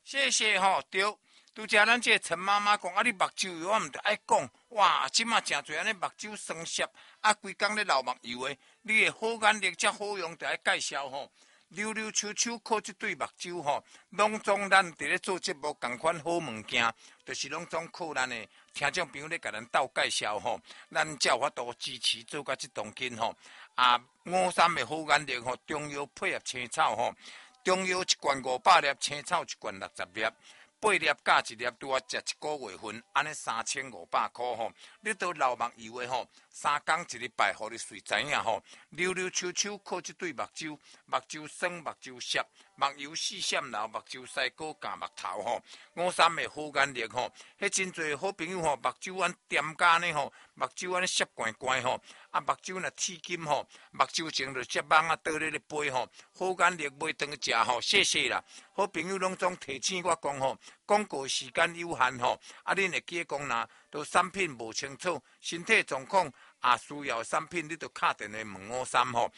谢谢吼，对。拄则咱这陈妈妈讲，你目睭油我毋着爱讲，哇，即马诚侪安尼目睭酸涩，规工咧流目油的，你的好眼力才好用，着爱介绍吼。溜溜秋秋靠即对目睭吼，拢总咱伫咧做节目共款好物件，就是拢总靠咱的听众朋友咧甲咱斗介绍吼，咱才有法度支持做甲即当今吼。53的好眼力吼，中药配合青草吼，中药一罐500粒，青草一罐60粒。8粒加1粒，拄啊食1个月份，安尼3500块吼。你都流目油的吼，3工一礼拜，互你随知影吼。溜溜秋秋靠即对目睭，目睭酸，目睭涩，目油4闪流，目睭西果加目头吼。53的好眼力吼，迄真侪好朋友吼，目睭安点甲呢吼，目睭安尼涩怪怪吼，目睭若铁金吼，目睭前就接网倒咧咧飞吼，好眼力买当食吼，谢谢啦。好朋友拢总提醒我讲吼，广告时间有限吼，恁会记讲呐，都产品无清楚，身体状况需要产品，你就敲电话问53吼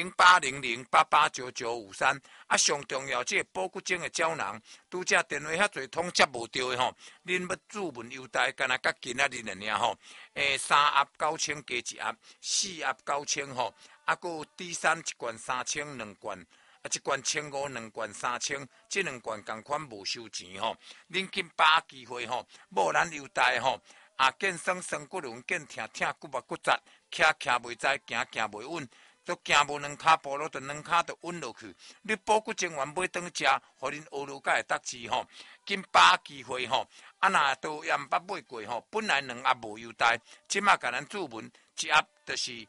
，0800889953。上重要这个保骨精的胶囊，拄则电话遐侪通接无到的吼，恁要注文优待，干那甲今仔日尔吼，3盒9000加1盒，4盒9000吼，还有D3一罐3000，2罐。一罐1500，2罐3000，这2罐同款无收钱吼。恁紧把握机会吼，无咱优待吼。健酸酸骨轮，健疼骨目骨折，徛袂知，行袂稳，都行无2骹步路，就2骹就稳落去。你保骨精丸买当食，互恁学路才会得志吼。紧把握机会吼。若都也毋捌买过吼，本来2盒无优待，即马甲咱注文1盒就是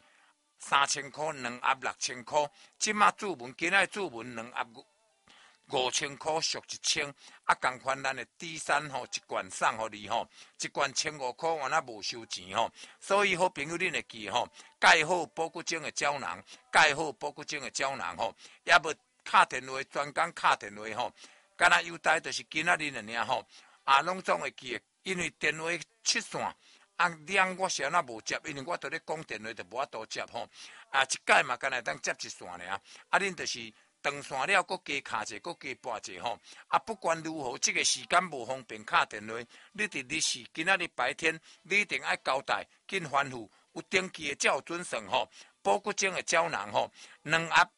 3000块，2盒6000块。即马注文，今仔注文2盒5000块，属1000。共款咱的D3吼，一罐送互你吼，一罐1500块，原来无收钱吼。所以好朋友恁会记吼，盖好保骨精的胶囊，盖好保骨精的胶囊吼，也无敲电话，专工敲电话吼。敢若优待就是今仔日尔吼，拢总会记的，因为电话切线。两我是安那无接，因为我伫咧讲电话，就无法度接吼。一届嘛，干来当接一线尔。恁就是断线了，搁加卡者，搁加拨者吼。不管如何，这个时间无方便敲电话，你伫日时今仔日白天，你一定爱交代，紧吩咐，有登记的才有准算吼。保骨精的胶囊吼，2盒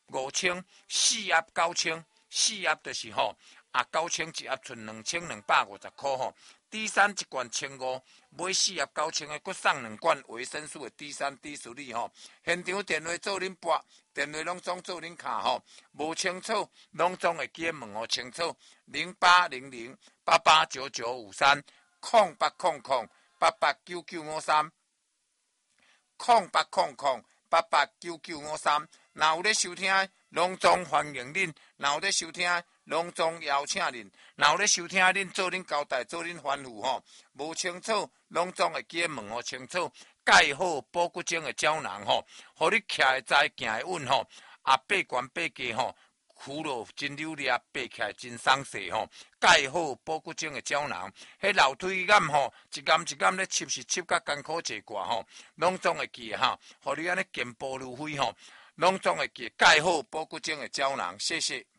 5000，4盒9000，4盒就是吼9000，1盒剩2250块吼。D3一罐1500，买4盒9000的，搁送2罐维生素的 D3 D 属力吼。现场电话做恁拨，电话拢总做恁卡吼。无清楚，拢总会记问哦清楚。0800889953，0800889953。若有咧收听，拢总欢迎恁；若有咧收听，拢总邀请恁；若有咧收听，恁做恁交代，做恁吩咐吼。无清楚，拢总会记问哦清楚。盖好保骨精的胶囊吼，互你徛会知，行会稳吼。爬悬爬低吼，苦路真溜利，爬起来真爽势吼。盖好保骨精的胶囊，迄老腿感吼，一竿一竿咧吸是吸甲艰苦一寡吼，拢总会记哈。互你安尼健步如飞吼。拢总会记盖好保骨精的胶囊，谢谢。